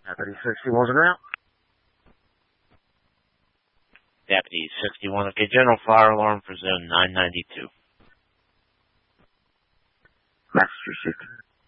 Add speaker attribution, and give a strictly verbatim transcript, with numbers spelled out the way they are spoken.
Speaker 1: Deputy sixty-one's en route.
Speaker 2: Deputy sixty-one, okay, general fire alarm for zone nine ninety-two.
Speaker 1: Massachusetts.